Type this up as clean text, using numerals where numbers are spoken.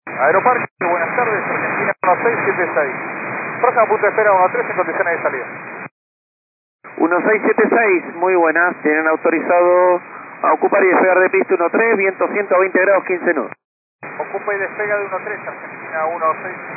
Aeroparque, buenas tardes, Argentina 1676. Próximo punto de espera 13 en condiciones de salida. 1676, muy buenas, tienen autorizado a ocupar y despegar de pista 13, viento 120 grados 15 nudos. Ocupa y despega de 13, Argentina 1676.